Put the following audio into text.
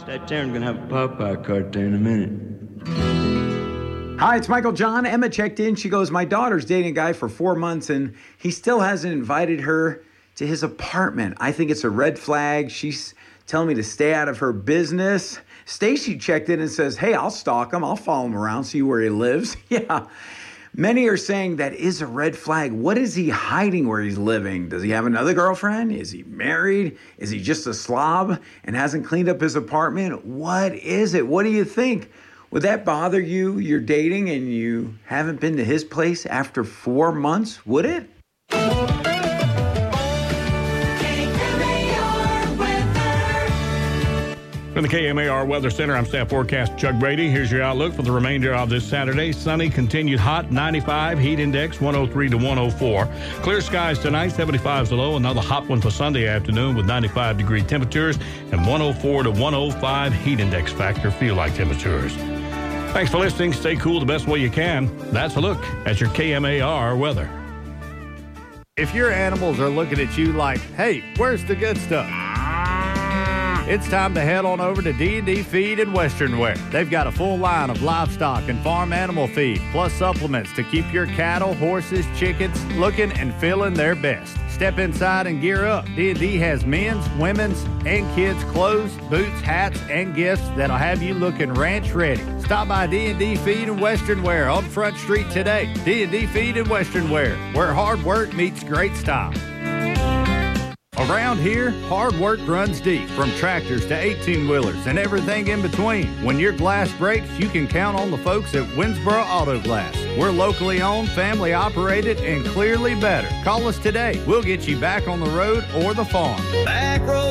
That Taryn's gonna have a Popeye cart there in a minute. Hi, it's Michael John. Emma checked in. She goes, my daughter's dating a guy for 4 months and he still hasn't invited her to his apartment. I think it's a red flag. She's telling me to stay out of her business. Stacy checked in and says, hey, I'll stalk him. I'll follow him around, see where he lives. Yeah. Many are saying that is a red flag. What is he hiding where he's living? Does he have another girlfriend? Is he married? Is he just a slob and hasn't cleaned up his apartment? What is it? What do you think? Would that bother you? You're dating and you haven't been to his place after 4 months? Would it? From the KMAR Weather Center, I'm Staff Forecast Chuck Brady. Here's your outlook for the remainder of this Saturday. Sunny, continued hot, 95, heat index 103 to 104. Clear skies tonight, 75 is the low. Another hot one for Sunday afternoon with 95-degree temperatures and 104 to 105 heat index factor feel-like temperatures. Thanks for listening. Stay cool the best way you can. That's a look at your KMAR weather. If your animals are looking at you like, hey, where's the good stuff? It's time to head on over to D&D Feed and Western Wear. They've got a full line of livestock and farm animal feed, plus supplements to keep your cattle, horses, chickens looking and feeling their best. Step inside and gear up. D&D has men's, women's, and kids' clothes, boots, hats, and gifts that'll have you looking ranch ready. Stop by D&D Feed and Western Wear on Front Street today. D&D Feed and Western Wear, where hard work meets great style. Around here, hard work runs deep, from tractors to 18-wheelers and everything in between. When your glass breaks, you can count on the folks at Winsboro Auto Glass. We're locally owned, family operated, and clearly better. Call us today. We'll get you back on the road or the farm. Back road